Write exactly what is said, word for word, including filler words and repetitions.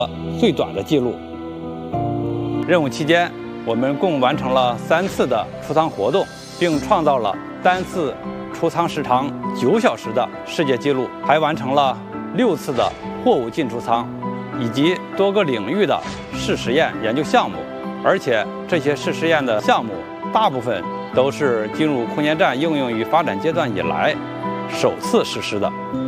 最短的记录。任务期间，我们共完成了三次的出舱活动，并创造了单次出舱时长九小时的世界纪录，还完成了六次的货物进出舱，以及多个领域的试实验研究项目。而且这些试实验的项目大部分都是进入空间站应用与发展阶段以来首次实施的。